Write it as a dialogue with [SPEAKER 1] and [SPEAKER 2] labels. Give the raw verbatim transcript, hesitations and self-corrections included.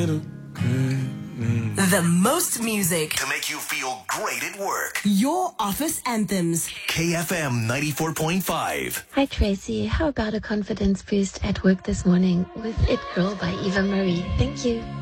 [SPEAKER 1] The most music
[SPEAKER 2] to make you feel great at work.
[SPEAKER 1] Your office anthems.
[SPEAKER 2] K F M ninety-four point five.
[SPEAKER 3] Hi Tracy, how about a confidence boost at work this morning with It Girl by Eva Marie? Thank you.